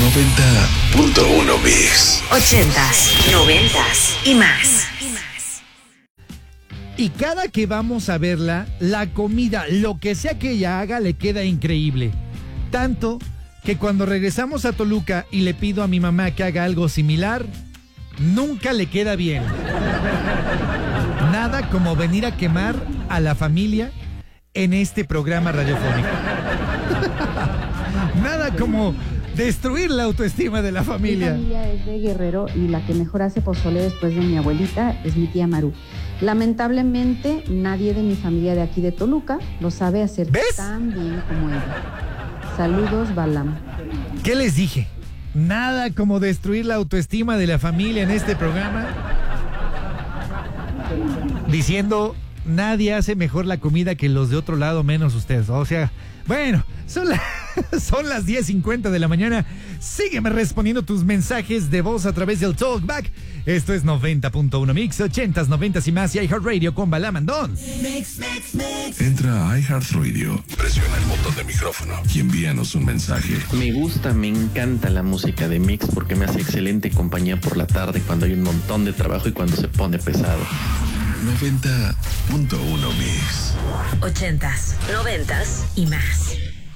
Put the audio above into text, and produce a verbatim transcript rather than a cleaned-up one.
noventa punto uno Mix. Ochentas, noventas y más. Y cada que vamos a verla, la comida, lo que sea que ella haga, le queda increíble. Tanto que cuando regresamos a Toluca y le pido a mi mamá que haga algo similar, nunca le queda bien. Nada como venir a quemar a la familia en este programa radiofónico. Nada como destruir la autoestima de la familia. Mi familia es de Guerrero y la que mejor hace pozole después de mi abuelita es mi tía Maru. Lamentablemente, nadie de mi familia de aquí de Toluca lo sabe hacer ¿Ves? tan bien como ella. Saludos, Balam. ¿Qué les dije? Nada como destruir la autoestima de la familia en este programa. Diciendo, nadie hace mejor la comida que los de otro lado, menos ustedes. O sea, bueno, son, la, son las diez cincuenta de la mañana. Sígueme respondiendo tus mensajes de voz a través del Talkback. Esto es noventa punto uno Mix, ochentas, noventas y más y iHeartRadio con Balam and Dons. Mix, mix, mix. Entra a iHeartRadio, presiona el botón de micrófono y envíanos un mensaje. Me gusta, me encanta la música de Mix porque me hace excelente compañía por la tarde cuando hay un montón de trabajo y cuando se pone pesado. noventa punto uno Mix. Ochentas, noventas y más.